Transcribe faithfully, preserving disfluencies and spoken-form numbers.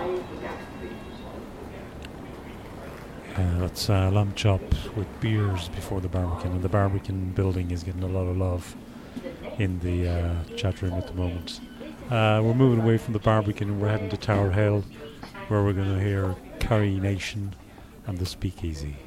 Uh, that's uh, lamb chop with beers before the Barbican, and the Barbican building is getting a lot of love in the uh, chat room at the moment. Uh, we're moving away from the Barbican and we're heading to Tower Hill, where we're going to hear Carrie Nation and the Speakeasy.